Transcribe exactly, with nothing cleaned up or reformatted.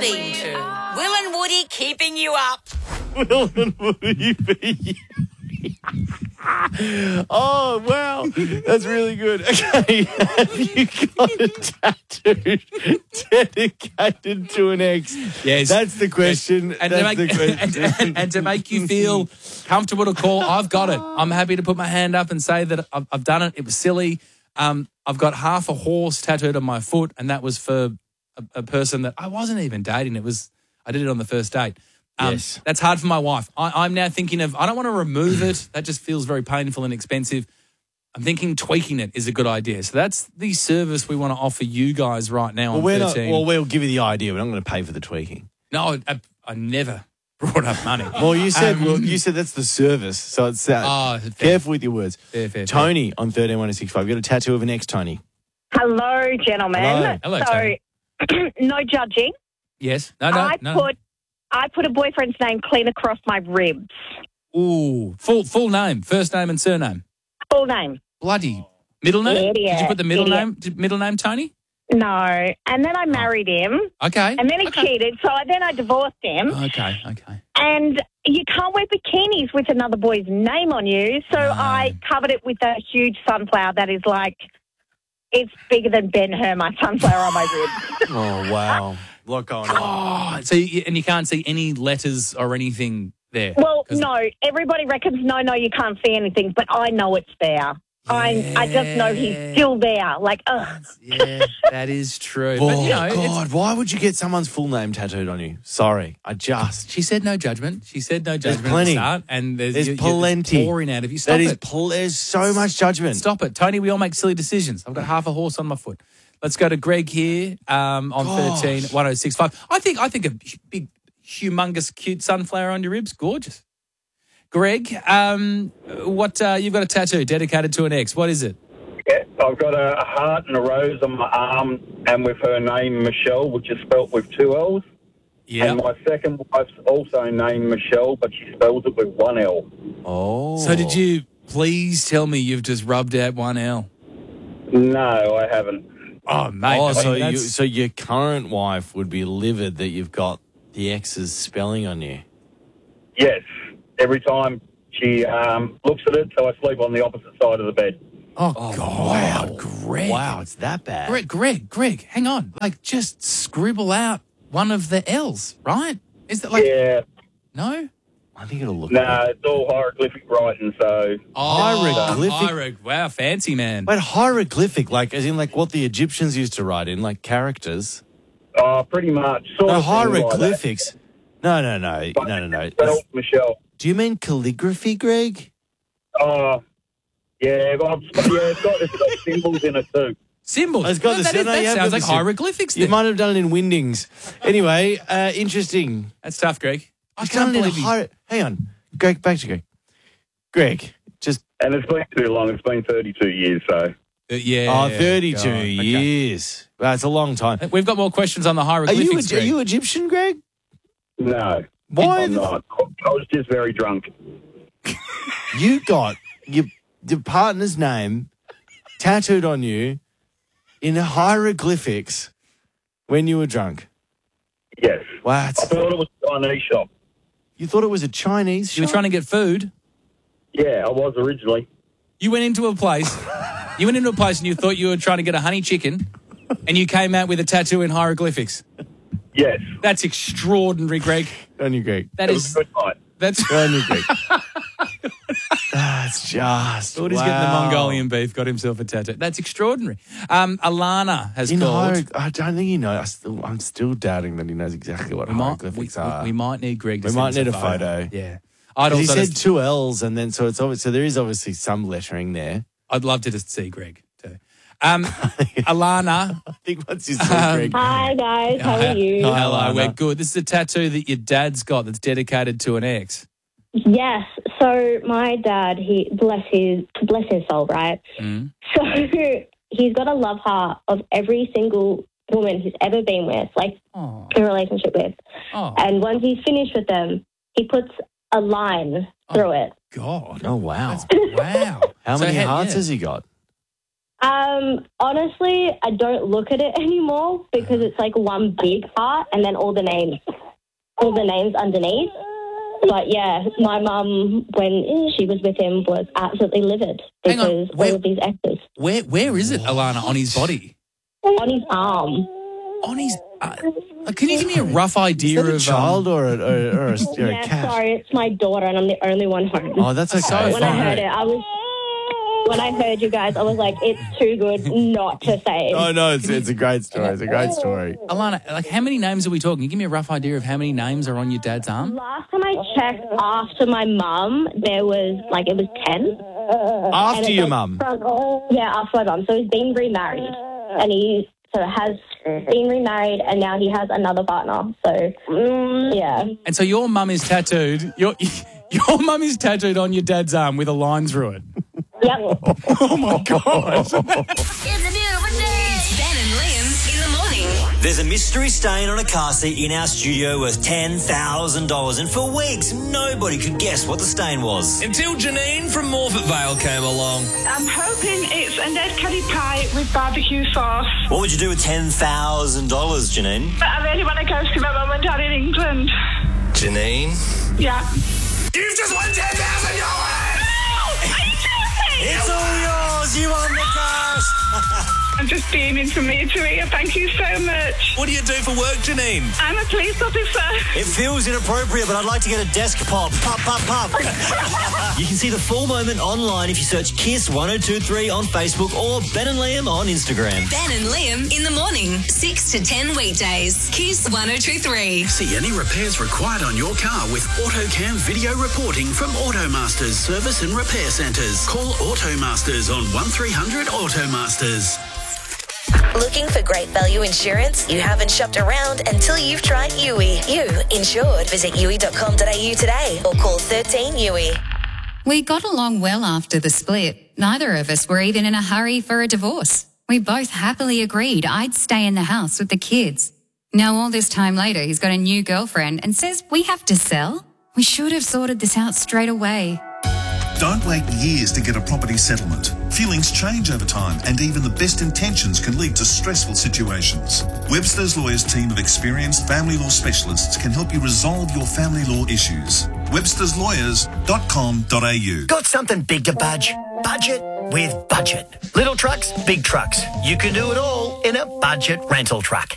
listening to Will and Woody keeping you up. Will and Woody be... Oh, wow. That's really good. Okay. Have you got a tattoo dedicated to an ex? Yes. That's the question. And, That's to make, the question. and, and, and to make you feel comfortable to call, I've got it. I'm happy to put my hand up and say that I've, I've done it. It was silly. Um, I've got half a horse tattooed on my foot, and that was for a, a person that I wasn't even dating. It was I did it on the first date. Um, Yes. That's hard for my wife. I, I'm now thinking of, I don't want to remove it. That just feels very painful and expensive. I'm thinking tweaking it is a good idea. So that's the service we want to offer you guys right now Well, on we're not, thirteen. well, we'll give you the idea. We're not going to pay for the tweaking. No, I, I never brought up money. Well, you said Um, well, you said that's the service. So it's that. Oh, fair. Careful with your words. Fair, fair, fair. Tony on thirteen one six five. You got a tattoo of an ex, Tony. Hello, gentlemen. Hello. Hello, so, Tony. no judging. Yes. No, no, I no. put I put a boyfriend's name clean across my ribs. Ooh, full full name, first name and surname. Full name. Bloody middle name. Idiot, Did you put the middle idiot. name? did- Middle name, Tony? No. And then I married him. Okay. And then he okay. cheated. So I, then I divorced him. Okay. Okay. And you can't wear bikinis with another boy's name on you. So No. I covered it with a huge sunflower that is like, it's bigger than Ben-Hur, my sunflower on my ribs. Oh, wow. Lot going on. Oh, so you, and you can't see any letters or anything there. Well, 'Cause- no. Everybody reckons, no, no, you can't see anything. But I know it's there. I I just know he's still there. Like, ugh. Yeah, that is true. Oh, but you know, it's- God. Why would you get someone's full name tattooed on you? Sorry. I just. she said no judgment. She said no There's judgment plenty. at the start, and there's, There's you- you- it's plenty. pouring out of you. Stop That is, it. pl- there's so much judgment. Stop it. Tony, we all make silly decisions. I've got half a horse on my foot. Let's go to Greg here um, on Gosh. thirteen one oh six five. I think I think a big, humongous, cute sunflower on your ribs, gorgeous. Greg, um, what uh, you've got a tattoo dedicated to an ex. What is it? Yeah, I've got a, a heart and a rose on my arm, and with her name Michelle, which is spelt with two L's. And my second wife's also named Michelle, but she spells it with one L. Oh. So did you please tell me you've just rubbed out one L? No, I haven't. Oh, mate. Oh, I so, mean, you, that's- so your current wife would be livid that you've got the ex's spelling on you. Yes, every time she um, looks at it, so I sleep on the opposite side of the bed. Oh, God. Wow. Greg. Wow, it's that bad. Greg, Greg, Greg, hang on. Like, just scribble out one of the L's, right? Is that like, yeah, no? I think it'll look no, good. it's all hieroglyphic writing, so... Oh, Hieroglyphic? hierog- wow, fancy, man. But hieroglyphic, like, as in, like, what the Egyptians used to write in, like, characters. Oh, pretty much. Sort No, of thing like that. hieroglyphics. No, no, no, no, no, no. Spelled Michelle. Do you mean calligraphy, Greg? Oh, yeah, but I'm, yeah, it's got, it's got symbols in it too. Symbols. It's got Well, the- that is- no, that you have sounds got like the sym- hieroglyphics You then. might have done it in Windings. Anyway, uh, interesting. That's tough, Greg. I You've can't done it in believe you. hier- Hang on. Greg, back to Greg. Greg, just... And it's been too long. It's been thirty-two years, so... Uh, yeah. Oh, thirty-two God, okay. years. That's a long time. We've got more questions on the Are hieroglyphics, you, are Greg. you Egyptian, Greg? No. Why I'm the- not. I was just very drunk. You got your, your partner's name tattooed on you in hieroglyphics when you were drunk. Yes. Wow. I that's- thought it was a Chinese shop. You thought it was a Chinese You were shop? trying to get food. Yeah, I was originally. You went into a place. You went into a place and you thought you were trying to get a honey chicken, and you came out with a tattoo in hieroglyphics. Yes. That's extraordinary, Greg. On you, Greg. That It was is. a good night. That's. On you, Greg. That's just. Thought he's getting the wow. Mongolian beef, got himself a tattoo. That's extraordinary. Um, Alana has In called. hier- I don't think he knows. I still, I'm still doubting that he knows exactly what we, might, we, hieroglyphics we- are. we might need Greg to We send might us need a photo. Yeah. I'd 'Cause he also said just- two L's, and then so it's obvious. So there is obviously some lettering there. I'd love to just see Greg too. Um, Alana. I think once you said Greg. Hi, guys. How are you? Hi, Hello, Alana. we're good. This is a tattoo that your dad's got that's dedicated to an ex. Yes. So my dad, he bless his bless his soul, right? Mm. So he's got a love heart of every single woman he's ever been with, like Oh. in a relationship with. Oh, And once he's finished with them, he puts a line through it. God. Oh wow! Wow. How So many ha- hearts yeah. has he got? Um, honestly, I don't look at it anymore because it's like one big heart and then all the names, all the names underneath. But yeah, my mum, when she was with him, was absolutely livid Hang on, because where- all of these exes Where where is it, Alana, on his body? on his arm. On his. Uh, can you give me a rough idea Is that a of child Um, or a, or, or a, or a Yeah, cat? sorry, it's my daughter and I'm the only one home. Oh, that's okay. So when I heard it, I was. When I heard you guys, I was like, it's too good not to say. Oh, no, it's, it's a great story. It's a great story. Alana, like how many names are we talking? Can you give me a rough idea of how many names are on your dad's arm? Last time I checked after my mum, there was like, it was ten. After And your it's mum. like- Yeah, after my mum. So he's been remarried. And he so has been remarried and now he has another partner. So, mm, yeah. And so your mum is tattooed. Your your mum is tattooed on your dad's arm with a line through it. Yep. Oh my god! It's a beautiful day. It's Ben and Liam in the morning. There's a mystery stain on a car seat in our studio worth ten thousand dollars, and for weeks, nobody could guess what the stain was. Until Janine from Morfett Vale came along. I'm hoping it's a Ned Kelly pie with barbecue sauce. What would you do with ten thousand dollars, Janine? But I really want to go see my mum and dad in England. Janine? Yeah. You've just won ten thousand dollars! It's all yours! You won the cash! I'm just beaming from ear to ear. Thank you so much. What do you do for work, Janine? I'm a police officer. It feels inappropriate, but I'd like to get a desk pop. Pop, pop, pop. You can see the full moment online if you search Kiss one oh two three on Facebook or Ben and Liam on Instagram. Ben and Liam in the morning, six to ten weekdays. Kiss one oh two three. See any repairs required on your car with AutoCam video reporting from Automasters Service and Repair Centres. Call Automasters on one three hundred Automasters. Looking for great value insurance? You haven't shopped around until you've tried U I. You insured. Visit U I dot com dot a u today or call thirteen U I. We got along well after the split. Neither of us were even in a hurry for a divorce. We both happily agreed I'd stay in the house with the kids. Now all this time later, he's got a new girlfriend and says we have to sell? We should have sorted this out straight away. Don't wait years to get a property settlement. Feelings change over time, and even the best intentions can lead to stressful situations. Webster's Lawyers team of experienced family law specialists can help you resolve your family law issues. websters lawyers dot com dot a u. Got something big to budge? Budget with Budget. Little trucks, big trucks. You can do it all in a budget rental truck.